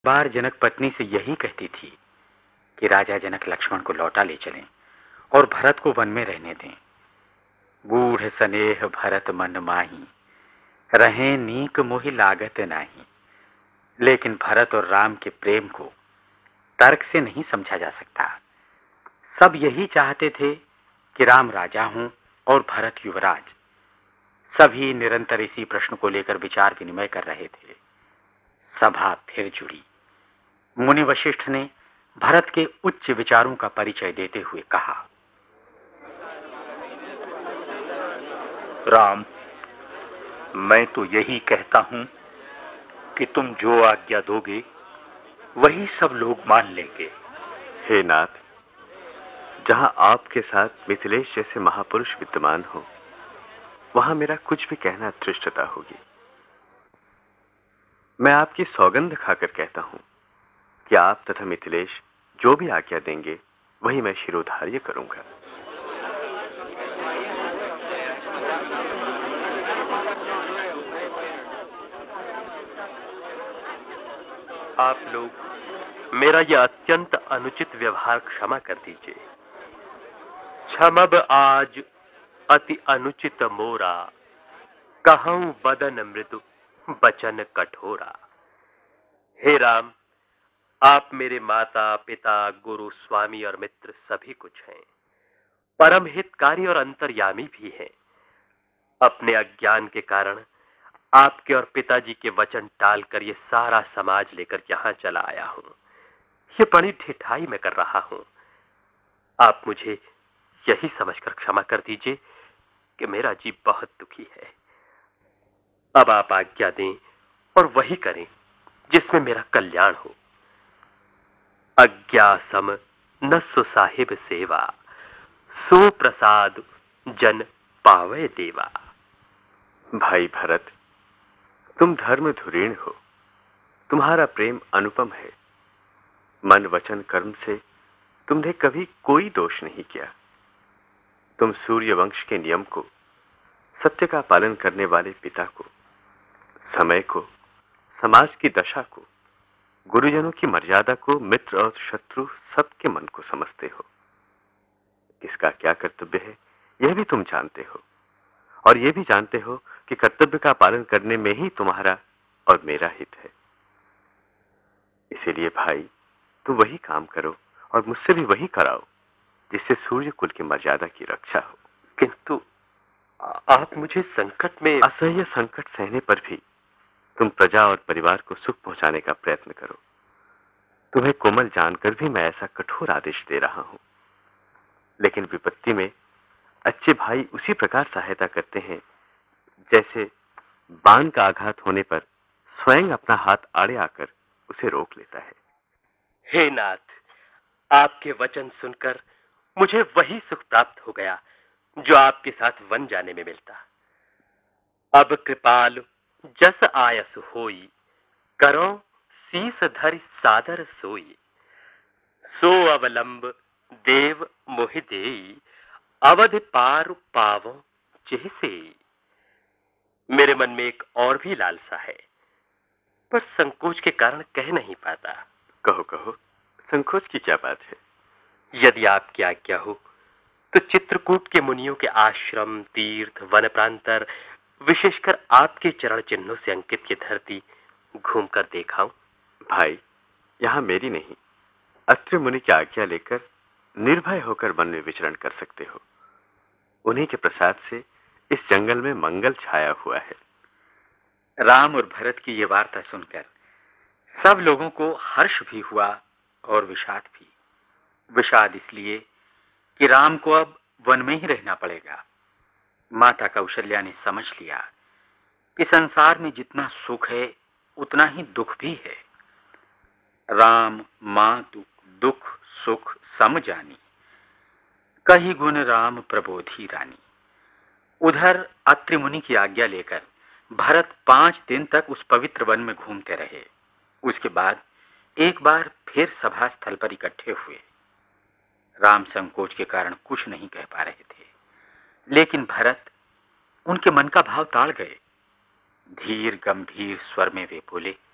बार जनक पत्नी से यही कहती थी कि राजा जनक लक्ष्मण को लौटा ले चलें और भरत को वन में रहने दें। बूढ़ सनेह भरत मन माही, रहें नीक मोहि लागत नाही। लेकिन भरत और राम के प्रेम को तर्क से नहीं समझा जा सकता। सब यही चाहते थे कि राम राजा हों और भरत युवराज। सभी निरंतर इसी प्रश्न को लेकर विचार विनिमय कर रहे थे। सभा फिर जुड़ी। मुनि वशिष्ठ ने भरत के उच्च विचारों का परिचय देते हुए कहा, राम, मैं तो यही कहता हूं कि तुम जो आज्ञा दोगे वही सब लोग मान लेंगे। हे नाथ, जहां आपके साथ मिथिलेश जैसे महापुरुष विद्यमान हो, वहां मेरा कुछ भी कहना धृष्टता होगी। मैं आपकी सौगंध खाकर कहता हूं कि आप तथा मिथिलेश जो भी आज्ञा देंगे वही मैं शिरोधार्य करूंगा। आप लोग मेरा यह अत्यंत अनुचित व्यवहार क्षमा कर दीजिए। क्षमब आज अति अनुचित मोरा, कहूं बदन मृदु बचन कठोरा। हे राम, आप मेरे माता पिता गुरु स्वामी और मित्र सभी कुछ हैं, परम हितकारी और अंतर्यामी भी हैं। अपने अज्ञान के कारण आपके और पिताजी के वचन टालकर ये सारा समाज लेकर यहां चला आया हूं। ये बड़ी ढिठाई में कर रहा हूं। आप मुझे यही समझकर क्षमा कर दीजिए कि मेरा जी बहुत दुखी है। अब आप आज्ञा दें और वही करें जिसमें मेरा कल्याण हो। अज्ञा सम न सुसाहिब सेवा, सो प्रसाद जन पावे देवा। भाई भरत, तुम धर्म धुरीण हो। तुम्हारा प्रेम अनुपम है। मन वचन कर्म से तुमने कभी कोई दोष नहीं किया। तुम सूर्य वंश के नियम को, सत्य का पालन करने वाले पिता को, समय को, समाज की दशा को, गुरुजनों की मर्यादा को, मित्र और शत्रु सबके मन को समझते हो। किसका क्या कर्तव्य है यह भी तुम जानते हो, और यह भी जानते हो कि कर्तव्य का पालन करने में ही तुम्हारा और मेरा हित है। इसीलिए भाई, तुम वही काम करो और मुझसे भी वही कराओ जिससे सूर्य कुल की मर्यादा की रक्षा हो। किंतु आप मुझे संकट में। असह्य संकट सहने पर भी तुम प्रजा और परिवार को सुख पहुंचाने का प्रयत्न करो। तुम्हें कोमल जानकर भी मैं ऐसा कठोर आदेश दे रहा हूं। लेकिन विपत्ति में अच्छे भाई उसी प्रकार सहायता करते हैं जैसे बाण का आघात होने पर स्वयं अपना हाथ आड़े आकर उसे रोक लेता है। हे नाथ, आपके वचन सुनकर मुझे वही सुख प्राप्त हो गया जो आपके साथ वन जाने में मिलता। अब कृपाल जस आयस होई, करो शीस धरि सादर सोई। सो अवलंब देव मोहि देई, अवधि पार पावो जेसे। मेरे मन में एक और भी लालसा है, पर संकोच के कारण कह नहीं पाता। कहो कहो, संकोच की क्या बात है? यदि आपकी आज्ञा हो तो चित्रकूट के मुनियों के आश्रम, तीर्थ, वन प्रांतर, विशेषकर आपके चरण चिन्हों से अंकित ये धरती घूमकर देखाऊं। भाई, यहां मेरी नहीं, अत्रि मुनि की आज्ञा लेकर निर्भय होकर वन में विचरण कर सकते हो। उन्हीं के प्रसाद से इस जंगल में मंगल छाया हुआ है। राम और भरत की ये वार्ता सुनकर सब लोगों को हर्ष भी हुआ और विषाद भी। विषाद इसलिए कि राम को अब वन में ही रहना पड़ेगा। माता कौशल्या ने समझ लिया कि संसार में जितना सुख है उतना ही दुख भी है। राम मातु दुख सुख सम जानी, कही गुण राम प्रबोधी रानी। उधर अत्रि मुनि की आज्ञा लेकर भरत 5 दिन तक उस पवित्र वन में घूमते रहे। उसके बाद एक बार फिर सभा स्थल पर इकट्ठे हुए। राम संकोच के कारण कुछ नहीं कह पा रहे थे, लेकिन भरत उनके मन का भाव ताड़ गए। धीर गंभीर स्वर में वे बोले,